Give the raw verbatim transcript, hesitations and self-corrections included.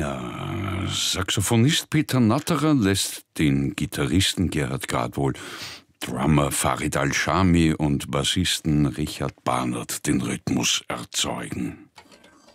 China. Saxophonist Peter Natterer lässt den Gitarristen Gerhard Gradwohl, Drummer Farid Al-Shami und Bassisten Richard Barnard den Rhythmus erzeugen.